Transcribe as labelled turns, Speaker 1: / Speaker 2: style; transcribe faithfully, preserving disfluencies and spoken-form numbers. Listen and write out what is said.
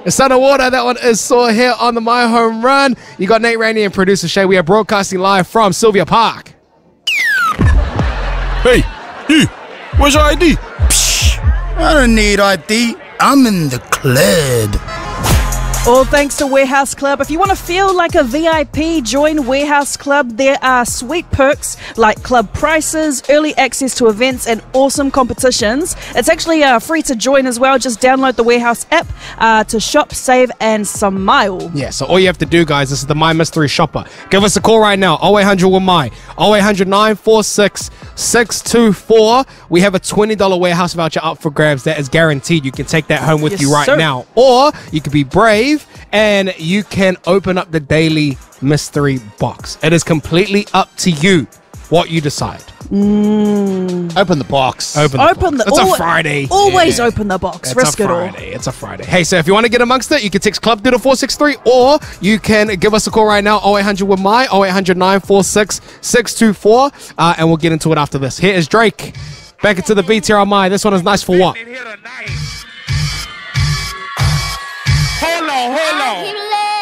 Speaker 1: It's underwater. That one is Saw here on the My Home Run. You got Nate Rainey and producer Shay. We are broadcasting live from Sylvia Park.
Speaker 2: Hey, you, where's your I D?
Speaker 3: Psh, I don't need I D. I'm in the club.
Speaker 4: All thanks to Warehouse Club. If you want to feel like a V I P, join Warehouse Club. There are sweet perks like club prices, early access to events, and awesome competitions. It's actually uh, free to join as well. Just download the Warehouse app uh, to shop, save, and smile.
Speaker 1: Yeah, so all you have to do, guys, this is the My Mystery Shopper. Give us a call right now, oh eight hundred with my, oh eight hundred nine four six six two four. We have a twenty dollars Warehouse voucher up for grabs. That is guaranteed. You can take that home with
Speaker 4: Yes,
Speaker 1: you right
Speaker 4: sir.
Speaker 1: now. Or you could be brave and you can open up the daily mystery box. It is completely up to you what you decide.
Speaker 4: Mm.
Speaker 3: Open the box.
Speaker 1: Open the
Speaker 4: Open
Speaker 1: box.
Speaker 4: the
Speaker 1: It's
Speaker 4: al-
Speaker 1: a Friday.
Speaker 4: Always
Speaker 1: Yeah.
Speaker 4: open the box.
Speaker 1: It's
Speaker 4: Risk
Speaker 1: a
Speaker 4: it all.
Speaker 1: Friday. It's a Friday. Hey, so if you want to get amongst it, you can text Club to four six three, or you can give us a call right now, oh eight hundred with my, oh eight hundred nine four six six two four, uh, and we'll get into it after this. Here is Drake. Back into the beats here on my. This one is Nice for What?
Speaker 5: Hold on, hold on.